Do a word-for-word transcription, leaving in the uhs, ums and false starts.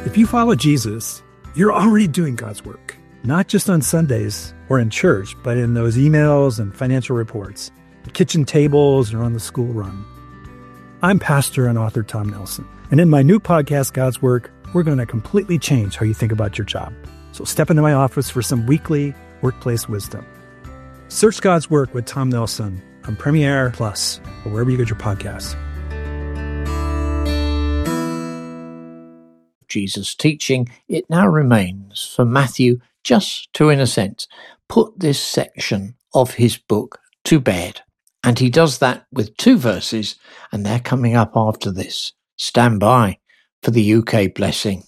If you follow Jesus, you're already doing God's work, not just on Sundays or in church, but in those emails and financial reports, the kitchen tables, or on the school run. I'm pastor and author Tom Nelson, and in my new podcast, God's Work, we're going to completely change how you think about your job. So step into my office for some weekly workplace wisdom. Search God's Work with Tom Nelson on Premiere Plus or wherever you get your podcasts. Jesus' teaching, it now remains for Matthew just to, in a sense, put this section of his book to bed. And he does that with two verses, and they're coming up after this. Stand by for the U K blessing.